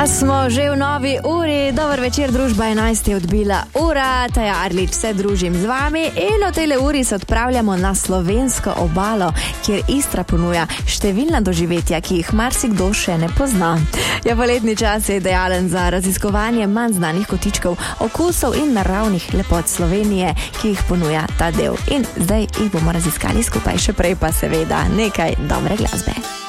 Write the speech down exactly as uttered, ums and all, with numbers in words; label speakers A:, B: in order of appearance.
A: Pa smo že v novi uri, dober večer, družba enajst je odbila ura, Taja Arlič se družim z vami in v tejle uri se odpravljamo na slovensko obalo, kjer Istra ponuja številna doživetja, ki jih marsikdo še ne pozna. Ja, poletni čas je idealen za raziskovanje manj znanih kotičkov, okusov in naravnih lepot Slovenije, ki jih ponuja ta del. In zdaj jih bomo raziskali skupaj, še prej pa seveda nekaj dobre glasbe.